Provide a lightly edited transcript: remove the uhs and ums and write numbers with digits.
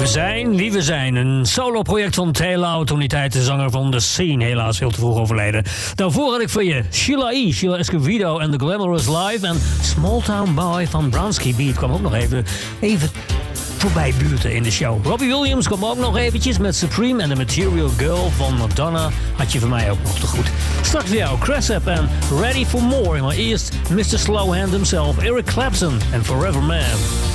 We zijn wie we zijn. Een solo-project van Taylor, toen die tijd de zanger van The Scene, helaas veel te vroeg overleden. Daarvoor had ik voor je Sheila Escovedo en The Glamorous Live. En Small Town Boy van Bronski Beat kwam ook nog even voorbij buurten in de show. Robbie Williams kwam ook nog eventjes met Supreme en The Material Girl van Madonna. Had je voor mij ook nog te goed. Straks voor jou Cressap en Ready for More. Maar eerst Mr. Slowhand himself, Eric Clapton en Forever Man.